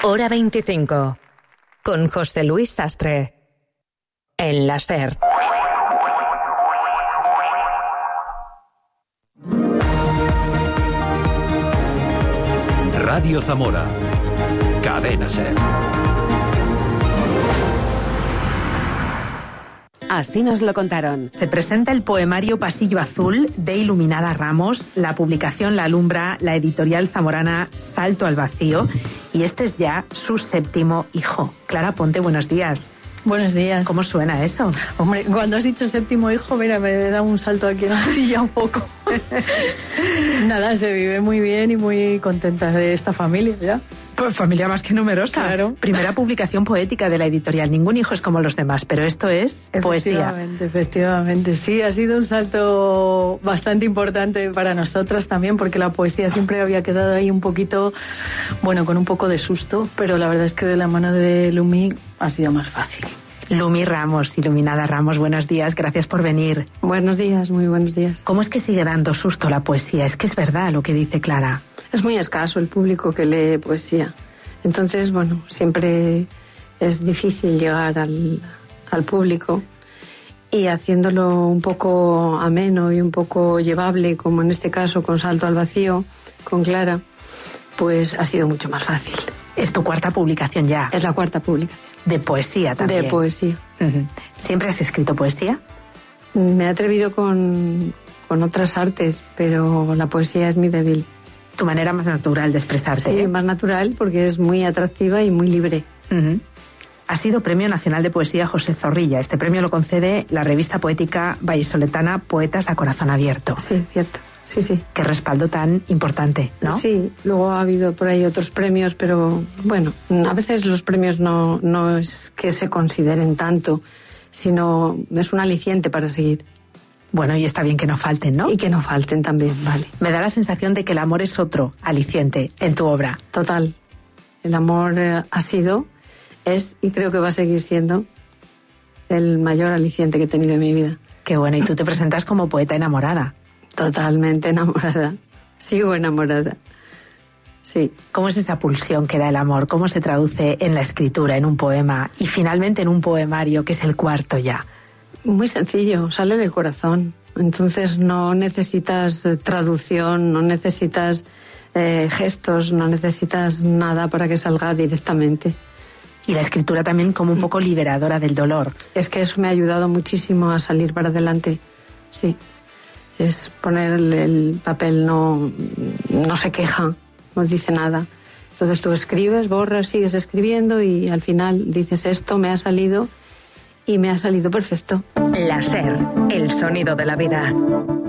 Hora 25. Con José Luis Sastre. En la SER. Radio Zamora. Cadena SER. Así nos lo contaron. Se presenta el poemario Pasillo Azul de Iluminada Ramos, la publicación la alumbra la editorial zamorana Salto al Vacío, y este es ya su 7º hijo. Clara Ponte, buenos días. Buenos días. ¿Cómo suena eso? Hombre, cuando has dicho 7º hijo, mira, me da un salto aquí en la silla un poco. Nada, se vive muy bien y muy contenta de esta familia, ¿ya? Pues familia más que numerosa. Claro. Primera publicación poética de la editorial. Ningún hijo es como los demás, pero esto es poesía. Efectivamente. Sí, ha sido un salto bastante importante para nosotras también, porque la poesía siempre había quedado ahí un poquito, bueno, con un poco de susto, pero la verdad es que de la mano de Lumi ha sido más fácil. Lumi Ramos, Iluminada Ramos, buenos días, gracias por venir. Buenos días, muy buenos días. ¿Cómo es que sigue dando susto la poesía? Es que es verdad lo que dice Clara. Es muy escaso el público que lee poesía. Entonces, bueno, siempre es difícil llegar al público, y haciéndolo un poco ameno y un poco llevable, como en este caso con Salto al Vacío, con Clara, pues ha sido mucho más fácil. Es tu 4ª publicación ya. Es la 4ª publicación. De poesía también. De poesía. Uh-huh. ¿Siempre has escrito poesía? Me he atrevido con otras artes, pero la poesía es mi débil. Tu manera más natural de expresarte. Sí, más natural porque es muy atractiva y muy libre. Uh-huh. Ha sido Premio Nacional de Poesía José Zorrilla. Este premio lo concede la revista poética vallisoletana Poetas a Corazón Abierto. Sí, cierto. Sí, sí. Qué respaldo tan importante, ¿no? Sí, luego ha habido por ahí otros premios, pero bueno, a veces los premios no es que se consideren tanto, sino es un aliciente para seguir. Bueno, y está bien que no falten, ¿no? Y que no falten también, vale. Me da la sensación de que el amor es otro aliciente en tu obra. Total. El amor ha sido, es y creo que va a seguir siendo el mayor aliciente que he tenido en mi vida. Qué bueno, y tú te presentas como poeta enamorada. Totalmente enamorada. Sigo enamorada. Sí. ¿Cómo es esa pulsión que da el amor? ¿Cómo se traduce en la escritura, en un poema y finalmente en un poemario, que es el 4º ya? Muy sencillo, sale del corazón. Entonces no necesitas traducción, no necesitas gestos, no necesitas nada para que salga directamente. Y la escritura también como un poco liberadora del dolor. Es que eso me ha ayudado muchísimo a salir para adelante. Sí. Es poner el papel, no se queja, no dice nada. Entonces tú escribes, borras, sigues escribiendo y al final dices, esto me ha salido y me ha salido perfecto. La SER, el sonido de la vida.